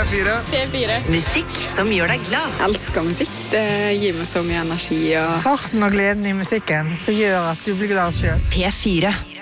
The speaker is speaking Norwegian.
P4. P4. Musikk som gjør deg glad. Jeg elsker musikk. Det gir meg så mye energi. Farten og gleden i musikken som gjør at du blir glad selv. P4.